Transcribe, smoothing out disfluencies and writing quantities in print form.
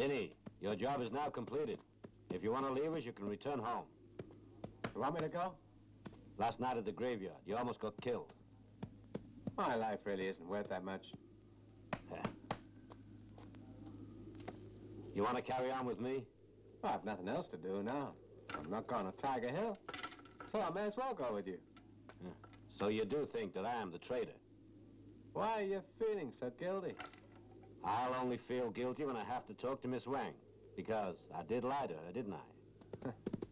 Tinny, your job is now completed. If you want to leave us, you can return home. You want me to go? Last night at the graveyard, you almost got killed. My life really isn't worth that much. You want to carry on with me? Well, I've nothing else to do now. I'm not going to Tiger Hill, so I may as well go with you. So you do think that I am the traitor? Why are you feeling so guilty? I'll only feel guilty when I have to talk to Miss Wang, because I did lie to her, didn't I?